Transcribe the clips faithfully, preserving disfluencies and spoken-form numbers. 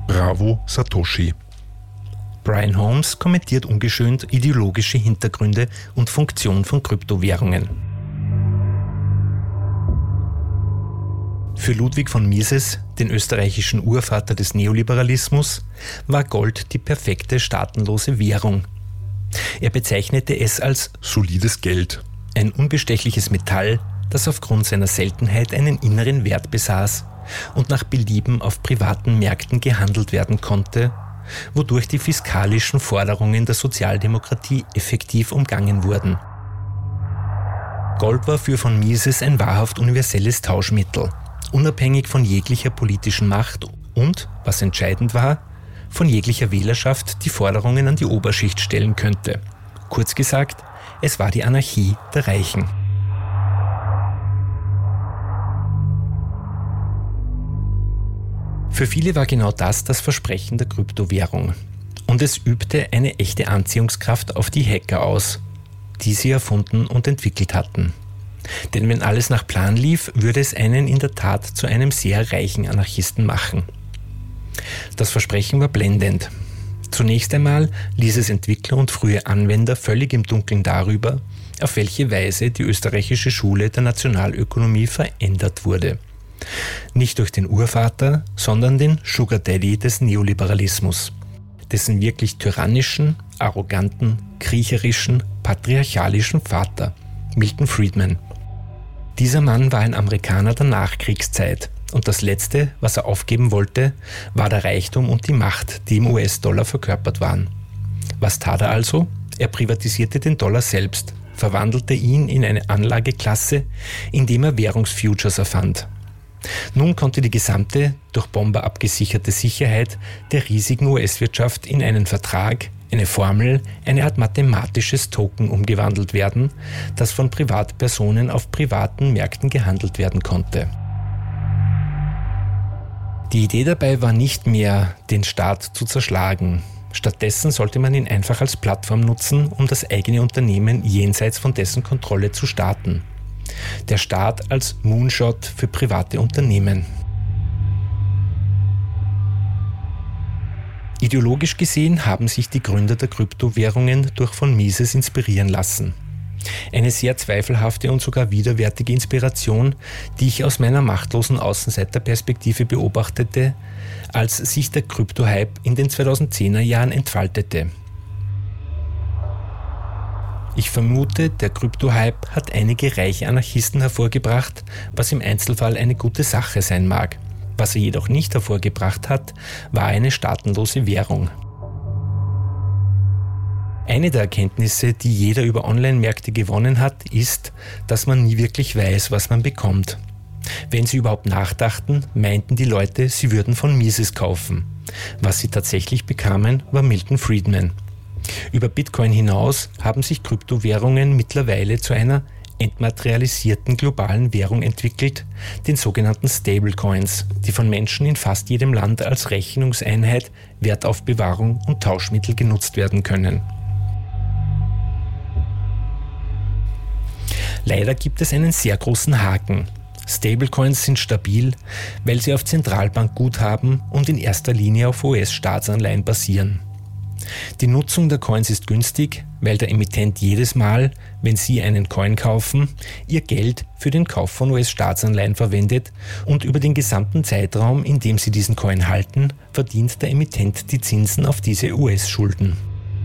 Bravo Satoshi. Brian Holmes kommentiert ungeschönt ideologische Hintergründe und Funktion von Kryptowährungen. Für Ludwig von Mises, den österreichischen Urvater des Neoliberalismus, war Gold die perfekte staatenlose Währung. Er bezeichnete es als solides Geld, ein unbestechliches Metall, das aufgrund seiner Seltenheit einen inneren Wert besaß und nach Belieben auf privaten Märkten gehandelt werden konnte, wodurch die fiskalischen Forderungen der Sozialdemokratie effektiv umgangen wurden. Gold war für von Mises ein wahrhaft universelles Tauschmittel, unabhängig von jeglicher politischen Macht und, was entscheidend war, von jeglicher Wählerschaft, die Forderungen an die Oberschicht stellen könnte. Kurz gesagt, es war die Anarchie der Reichen. Für viele war genau das das Versprechen der Kryptowährung. Und es übte eine echte Anziehungskraft auf die Hacker aus, die sie erfunden und entwickelt hatten. Denn wenn alles nach Plan lief, würde es einen in der Tat zu einem sehr reichen Anarchisten machen. Das Versprechen war blendend. Zunächst einmal ließ es Entwickler und frühe Anwender völlig im Dunkeln darüber, auf welche Weise die österreichische Schule der Nationalökonomie verändert wurde. Nicht durch den Urvater, sondern den Sugar Daddy des Neoliberalismus, dessen wirklich tyrannischen, arroganten, kriecherischen, patriarchalischen Vater, Milton Friedman. Dieser Mann war ein Amerikaner der Nachkriegszeit und das Letzte, was er aufgeben wollte, war der Reichtum und die Macht, die im U S-Dollar verkörpert waren. Was tat er also? Er privatisierte den Dollar selbst, verwandelte ihn in eine Anlageklasse, indem er Währungsfutures erfand. Nun konnte die gesamte, durch Bomber abgesicherte Sicherheit der riesigen U S-Wirtschaft in einen Vertrag, eine Formel, eine Art mathematisches Token umgewandelt werden, das von Privatpersonen auf privaten Märkten gehandelt werden konnte. Die Idee dabei war nicht mehr, den Staat zu zerschlagen. Stattdessen sollte man ihn einfach als Plattform nutzen, um das eigene Unternehmen jenseits von dessen Kontrolle zu starten. Der Staat als Moonshot für private Unternehmen. Ideologisch gesehen haben sich die Gründer der Kryptowährungen durch von Mises inspirieren lassen. Eine sehr zweifelhafte und sogar widerwärtige Inspiration, die ich aus meiner machtlosen Außenseiterperspektive beobachtete, als sich der Krypto-Hype in den zweitausendzehner Jahren entfaltete. Ich vermute, der Krypto-Hype hat einige reiche Anarchisten hervorgebracht, was im Einzelfall eine gute Sache sein mag. Was er jedoch nicht hervorgebracht hat, war eine staatenlose Währung. Eine der Erkenntnisse, die jeder über Online-Märkte gewonnen hat, ist, dass man nie wirklich weiß, was man bekommt. Wenn sie überhaupt nachdachten, meinten die Leute, sie würden von Mises kaufen. Was sie tatsächlich bekamen, war Milton Friedman. Über Bitcoin hinaus haben sich Kryptowährungen mittlerweile zu einer entmaterialisierten globalen Währung entwickelt, den sogenannten Stablecoins, die von Menschen in fast jedem Land als Rechnungseinheit, Wertaufbewahrung und Tauschmittel genutzt werden können. Leider gibt es einen sehr großen Haken. Stablecoins sind stabil, weil sie auf Zentralbankguthaben und in erster Linie auf U S-Staatsanleihen basieren. Die Nutzung der Coins ist günstig, weil der Emittent jedes Mal, wenn Sie einen Coin kaufen, Ihr Geld für den Kauf von U S-Staatsanleihen verwendet und über den gesamten Zeitraum, in dem Sie diesen Coin halten, verdient der Emittent die Zinsen auf diese U S-Schulden.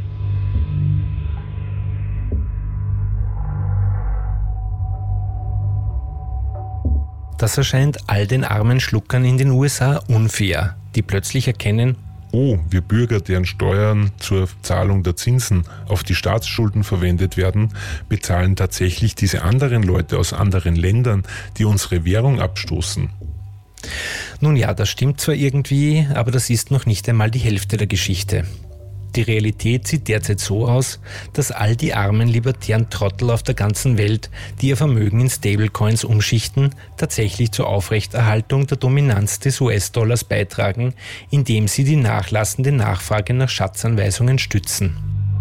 Das erscheint all den armen Schluckern in den U S A unfair, die plötzlich erkennen, oh, wir Bürger, deren Steuern zur Zahlung der Zinsen auf die Staatsschulden verwendet werden, bezahlen tatsächlich diese anderen Leute aus anderen Ländern, die unsere Währung abstoßen. Nun ja, das stimmt zwar irgendwie, aber das ist noch nicht einmal die Hälfte der Geschichte. Die Realität sieht derzeit so aus, dass all die armen libertären Trottel auf der ganzen Welt, die ihr Vermögen in Stablecoins umschichten, tatsächlich zur Aufrechterhaltung der Dominanz des U S-Dollars beitragen, indem sie die nachlassende Nachfrage nach Schatzanweisungen stützen.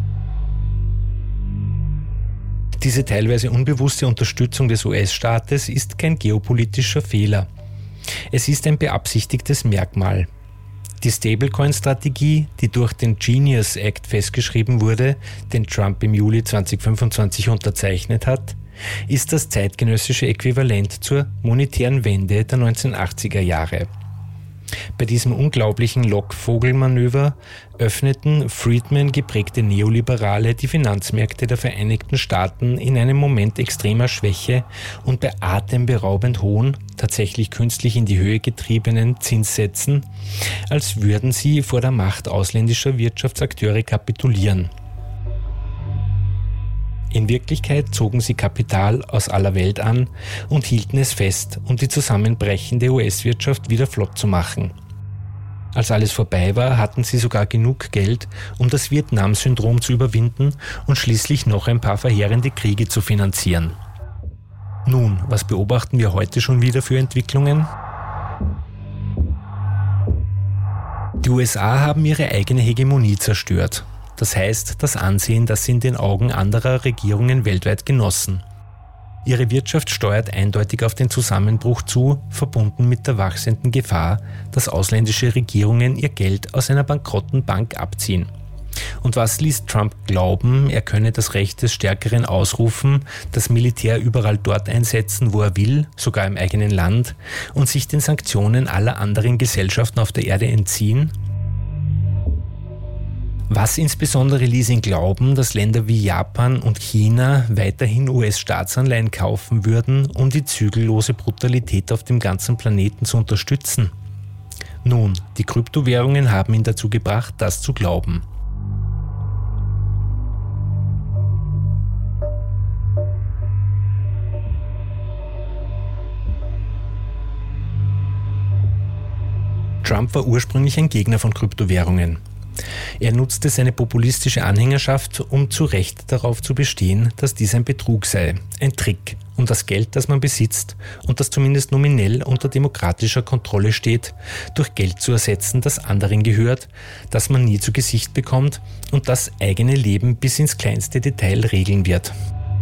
Diese teilweise unbewusste Unterstützung des U S-Staates ist kein geopolitischer Fehler. Es ist ein beabsichtigtes Merkmal. Die Stablecoin-Strategie, die durch den Genius Act festgeschrieben wurde, den Trump im Juli zweitausendfünfundzwanzig unterzeichnet hat, ist das zeitgenössische Äquivalent zur monetären Wende der neunzehnhundertachtziger Jahre. Bei diesem unglaublichen Lockvogelmanöver öffneten Friedman geprägte Neoliberale die Finanzmärkte der Vereinigten Staaten in einem Moment extremer Schwäche und bei atemberaubend hohen, tatsächlich künstlich in die Höhe getriebenen Zinssätzen, als würden sie vor der Macht ausländischer Wirtschaftsakteure kapitulieren. In Wirklichkeit zogen sie Kapital aus aller Welt an und hielten es fest, um die zusammenbrechende U S-Wirtschaft wieder flott zu machen. Als alles vorbei war, hatten sie sogar genug Geld, um das Vietnam-Syndrom zu überwinden und schließlich noch ein paar verheerende Kriege zu finanzieren. Nun, was beobachten wir heute schon wieder für Entwicklungen? Die U S A haben ihre eigene Hegemonie zerstört. Das heißt, das Ansehen, das sie in den Augen anderer Regierungen weltweit genossen. Ihre Wirtschaft steuert eindeutig auf den Zusammenbruch zu, verbunden mit der wachsenden Gefahr, dass ausländische Regierungen ihr Geld aus einer bankrotten Bank abziehen. Und was ließ Trump glauben, er könne das Recht des Stärkeren ausrufen, das Militär überall dort einsetzen, wo er will, sogar im eigenen Land, und sich den Sanktionen aller anderen Gesellschaften auf der Erde entziehen? Was insbesondere ließ ihn glauben, dass Länder wie Japan und China weiterhin U S-Staatsanleihen kaufen würden, um die zügellose Brutalität auf dem ganzen Planeten zu unterstützen? Nun, die Kryptowährungen haben ihn dazu gebracht, das zu glauben. Trump war ursprünglich ein Gegner von Kryptowährungen. Er nutzte seine populistische Anhängerschaft, um zu Recht darauf zu bestehen, dass dies ein Betrug sei, ein Trick, um das Geld, das man besitzt und das zumindest nominell unter demokratischer Kontrolle steht, durch Geld zu ersetzen, das anderen gehört, das man nie zu Gesicht bekommt und das eigene Leben bis ins kleinste Detail regeln wird.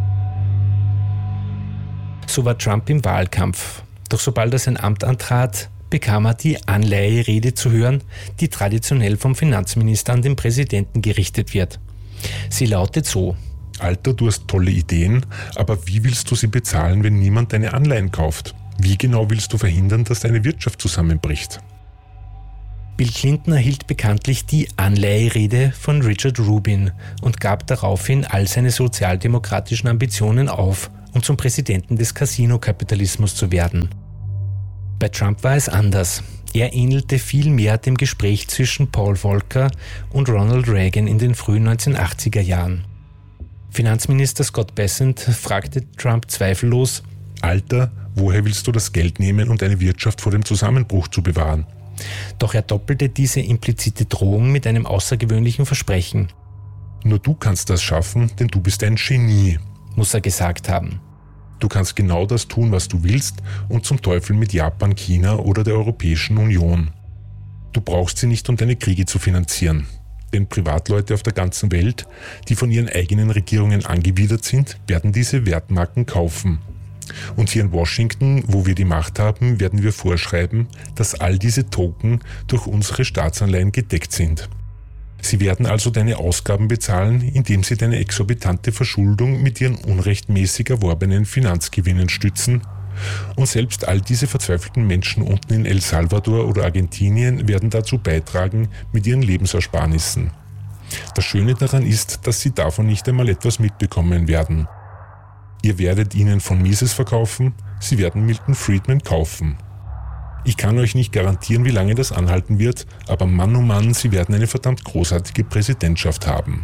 So war Trump im Wahlkampf. Doch sobald er sein Amt antrat, bekam er die Anleiherede zu hören, die traditionell vom Finanzminister an den Präsidenten gerichtet wird. Sie lautet so: Alter, du hast tolle Ideen, aber wie willst du sie bezahlen, wenn niemand deine Anleihen kauft? Wie genau willst du verhindern, dass deine Wirtschaft zusammenbricht? Bill Clinton erhielt bekanntlich die Anleiherede von Richard Rubin und gab daraufhin all seine sozialdemokratischen Ambitionen auf, um zum Präsidenten des Casino-Kapitalismus zu werden. Bei Trump war es anders. Er ähnelte viel mehr dem Gespräch zwischen Paul Volcker und Ronald Reagan in den frühen neunzehnhundertachtziger Jahren. Finanzminister Scott Bessent fragte Trump zweifellos: Alter, woher willst du das Geld nehmen, um deine Wirtschaft vor dem Zusammenbruch zu bewahren? Doch er doppelte diese implizite Drohung mit einem außergewöhnlichen Versprechen. Nur du kannst das schaffen, denn du bist ein Genie, muss er gesagt haben. Du kannst genau das tun, was du willst, und zum Teufel mit Japan, China oder der Europäischen Union. Du brauchst sie nicht, um deine Kriege zu finanzieren. Denn Privatleute auf der ganzen Welt, die von ihren eigenen Regierungen angewidert sind, werden diese Wertmarken kaufen. Und hier in Washington, wo wir die Macht haben, werden wir vorschreiben, dass all diese Token durch unsere Staatsanleihen gedeckt sind. Sie werden also deine Ausgaben bezahlen, indem sie deine exorbitante Verschuldung mit ihren unrechtmäßig erworbenen Finanzgewinnen stützen. Und selbst all diese verzweifelten Menschen unten in El Salvador oder Argentinien werden dazu beitragen mit ihren Lebensersparnissen. Das Schöne daran ist, dass sie davon nicht einmal etwas mitbekommen werden. Ihr werdet ihnen von Mises verkaufen, sie werden Milton Friedman kaufen. Ich kann euch nicht garantieren, wie lange das anhalten wird, aber Mann oh Mann, sie werden eine verdammt großartige Präsidentschaft haben.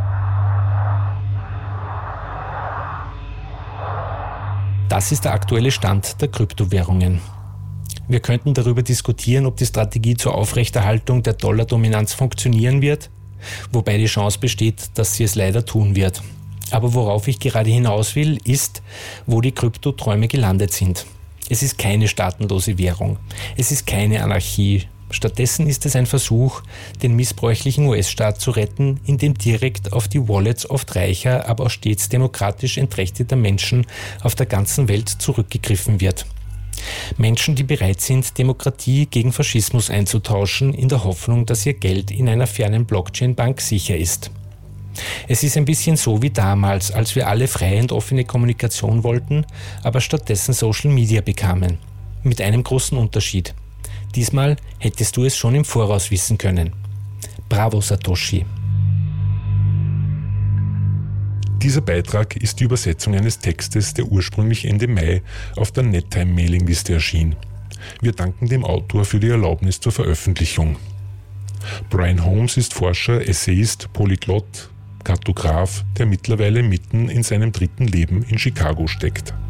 Das ist der aktuelle Stand der Kryptowährungen. Wir könnten darüber diskutieren, ob die Strategie zur Aufrechterhaltung der Dollardominanz funktionieren wird, wobei die Chance besteht, dass sie es leider tun wird. Aber worauf ich gerade hinaus will, ist, wo die Kryptoträume gelandet sind. Es ist keine staatenlose Währung. Es ist keine Anarchie. Stattdessen ist es ein Versuch, den missbräuchlichen U S-Staat zu retten, indem direkt auf die Wallets oft reicher, aber auch stets demokratisch entrechteter Menschen auf der ganzen Welt zurückgegriffen wird. Menschen, die bereit sind, Demokratie gegen Faschismus einzutauschen, in der Hoffnung, dass ihr Geld in einer fernen Blockchain-Bank sicher ist. Es ist ein bisschen so wie damals, als wir alle freie und offene Kommunikation wollten, aber stattdessen Social Media bekamen. Mit einem großen Unterschied. Diesmal hättest du es schon im Voraus wissen können. Bravo, Satoshi. Dieser Beitrag ist die Übersetzung eines Textes, der ursprünglich Ende Mai auf der Nettime-Mailingliste erschien. Wir danken dem Autor für die Erlaubnis zur Veröffentlichung. Brian Holmes ist Forscher, Essayist, Polyglott, Kartograf, der mittlerweile mitten in seinem dritten Leben in Chicago steckt.